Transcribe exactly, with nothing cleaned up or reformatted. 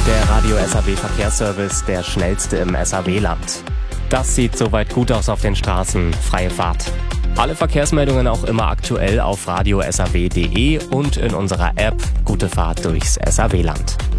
Der Radio S A W Verkehrsservice, der schnellste im S A W-Land. Das sieht soweit gut aus auf den Straßen. Freie Fahrt. Alle Verkehrsmeldungen auch immer aktuell auf radio s a w punkt d e und in unserer App. Gute Fahrt durchs S A W-Land.